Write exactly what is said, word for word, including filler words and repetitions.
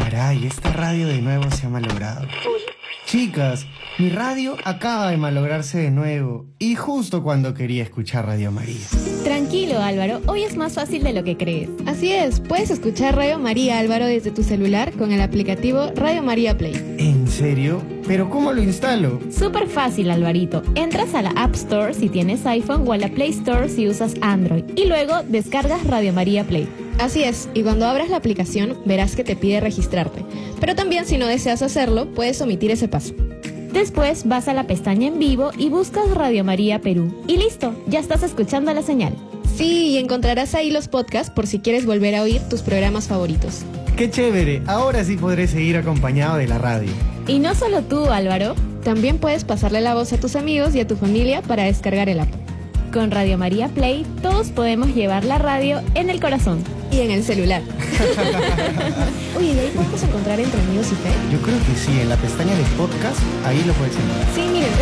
Caray, esta radio de nuevo se ha malogrado. Chicas, mi radio acaba de malograrse de nuevo y justo cuando quería escuchar Radio María. Tranquilo, Álvaro, hoy es más fácil de lo que crees. Así es, puedes escuchar Radio María, Álvaro, desde tu celular con el aplicativo Radio María Play. ¿En serio? ¿Pero cómo lo instalo? Súper fácil, Alvarito. Entras a la App Store si tienes iPhone o a la Play Store si usas Android y luego descargas Radio María Play. Así es, y cuando abras la aplicación verás que te pide registrarte. Pero también si no deseas hacerlo, puedes omitir ese paso. Después vas a la pestaña en vivo y buscas Radio María Perú. Y listo, ya estás escuchando la señal. Sí, y encontrarás ahí los podcasts por si quieres volver a oír tus programas favoritos. ¡Qué chévere! Ahora sí podré seguir acompañado de la radio. Y no solo tú, Álvaro. También puedes pasarle la voz a tus amigos y a tu familia para descargar el app. Con Radio María Play, todos podemos llevar la radio en el corazón. Y en el celular. Oye, ¿y ahí podemos encontrar Entre Amigos y Fe? Yo creo que sí, en la pestaña de podcast, ahí lo puedes encontrar. Sí, miren.